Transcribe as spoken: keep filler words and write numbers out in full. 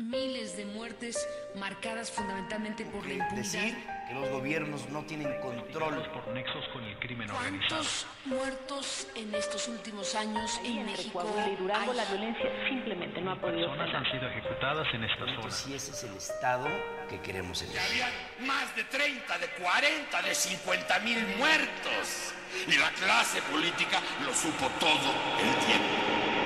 miles de muertes marcadas fundamentalmente por la impunidad. Decir que los gobiernos no tienen control por nexos con el crimen organizado. ¿Cuántos muertos en estos últimos años en México? Coahuila y Durango, la violencia simplemente no ha podido Personas han sido ejecutadas en esta zona. si ese es el estado que queremos en Había más de treinta, de cuarenta, de cincuenta mil muertos. Y la clase política lo supo todo el tiempo.